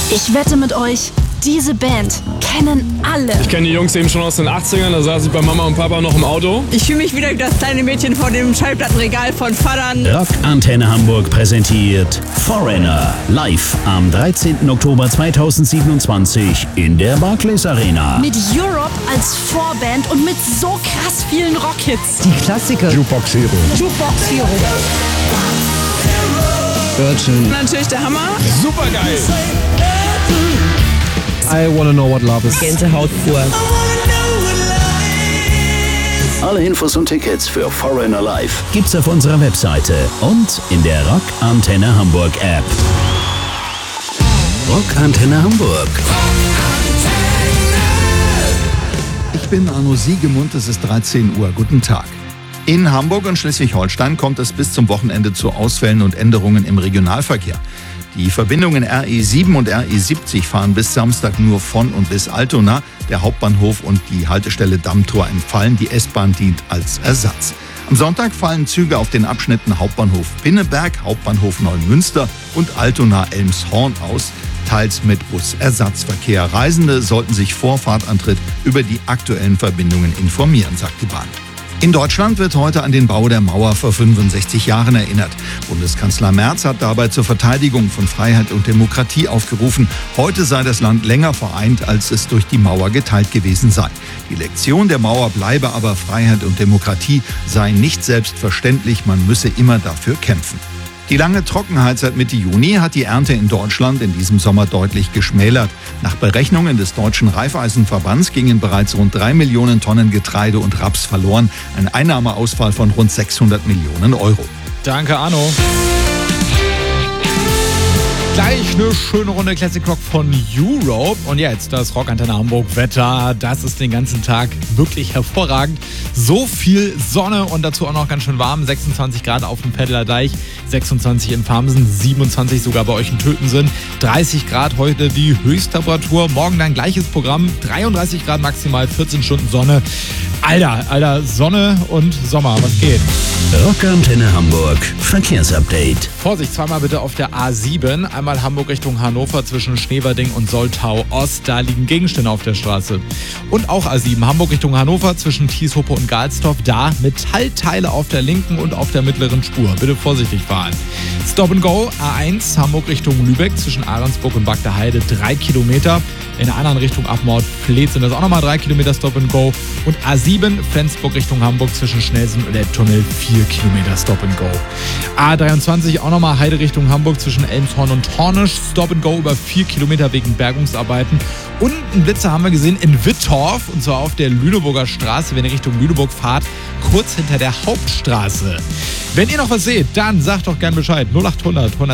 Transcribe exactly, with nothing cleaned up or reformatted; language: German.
Ich wette mit euch, diese Band kennen alle. Ich kenne die Jungs eben schon aus den achtzigern, da saß ich bei Mama und Papa noch im Auto. Ich fühle mich wieder wie das kleine Mädchen vor dem Schallplattenregal von Vatern. Rock Antenne Hamburg präsentiert Foreigner live am dreizehnten Oktober zweitausendsiebenundzwanzig in der Barclays Arena. Mit Europe als Vorband und mit so krass vielen Rockhits. Die Klassiker. Jukebox Hero. Jukebox Hero. Virgin. Natürlich der Hammer. Super geil. I wanna know what love is. Gänsehaut pur. Alle Infos und Tickets für Foreigner Live gibt's auf unserer Webseite und in der Rock Antenne Hamburg App. Rock Antenne Hamburg. Ich bin Arno Siegemund, es ist dreizehn Uhr. Guten Tag. In Hamburg und Schleswig-Holstein kommt es bis zum Wochenende zu Ausfällen und Änderungen im Regionalverkehr. Die Verbindungen R E sieben und R E siebzig fahren bis Samstag nur von und bis Altona. Der Hauptbahnhof und die Haltestelle Dammtor entfallen. Die S-Bahn dient als Ersatz. Am Sonntag fallen Züge auf den Abschnitten Hauptbahnhof Pinneberg, Hauptbahnhof Neumünster und Altona-Elmshorn aus, teils mit Busersatzverkehr. Reisende sollten sich vor Fahrtantritt über die aktuellen Verbindungen informieren, sagt die Bahn. In Deutschland wird heute an den Bau der Mauer vor fünfundsechzig Jahren erinnert. Bundeskanzler Merz hat dabei zur Verteidigung von Freiheit und Demokratie aufgerufen. Heute sei das Land länger vereint, als es durch die Mauer geteilt gewesen sei. Die Lektion der Mauer bleibe aber, Freiheit und Demokratie sei nicht selbstverständlich, man müsse immer dafür kämpfen. Die lange Trockenheit seit Mitte Juni hat die Ernte in Deutschland in diesem Sommer deutlich geschmälert. Nach Berechnungen des Deutschen Reifeisenverbands gingen bereits rund drei Millionen Tonnen Getreide und Raps verloren. Ein Einnahmeausfall von rund sechshundert Millionen Euro. Danke, Arno. Gleich eine schöne Runde Classic Rock von Europe. Und jetzt das Rock Antenne Hamburg Wetter. Das ist den ganzen Tag wirklich hervorragend. So viel Sonne und dazu auch noch ganz schön warm. sechsundzwanzig Grad auf dem Pedler Deich, sechsundzwanzig in Farmsen, siebenundzwanzig sogar bei euch in Tötensen. dreißig Grad heute die Höchsttemperatur. Morgen dann gleiches Programm. dreiunddreißig Grad maximal, vierzehn Stunden Sonne. Alter, Alter, Sonne und Sommer, was geht? Rock Antenne Hamburg Verkehrsupdate. Vorsicht, zweimal bitte auf der A sieben. Einmal Hamburg Richtung Hannover zwischen Schneverding und Soltau Ost. Da liegen Gegenstände auf der Straße. Und auch A sieben Hamburg Richtung Hannover zwischen Thieshope und Galstorf. Da Metallteile auf der linken und auf der mittleren Spur. Bitte vorsichtig fahren. Stop and Go A eins Hamburg Richtung Lübeck zwischen Ahrensburg und Bagdaheide drei Kilometer. In der anderen Richtung ab Mordfleet sind das auch nochmal drei Kilometer Stop and Go. Und A sieben Flensburg Richtung Hamburg zwischen Schnelsen und der Tunnel vier Kilometer Stop and Go. A dreiundzwanzig auch nochmal Heide Richtung Hamburg zwischen Elmshorn und Hornisch. Stop and Go über vier Kilometer wegen Bergungsarbeiten. Und einen Blitzer haben wir gesehen in Wittorf und zwar auf der Lüneburger Straße, wenn ihr Richtung Lüneburg fahrt, kurz hinter der Hauptstraße. Wenn ihr noch was seht, dann sagt doch gern Bescheid. null acht hundert